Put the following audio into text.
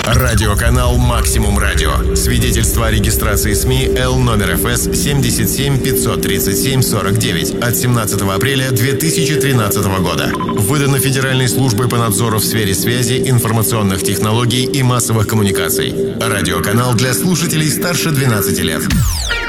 Радиоканал «Максимум Радио». Свидетельство о регистрации СМИ Л номер ФС 77 537 49 от 17 апреля 2013 года. Выдано Федеральной службой по надзору в сфере связи, информационных технологий и массовых коммуникаций. Радиоканал для слушателей старше 12 лет.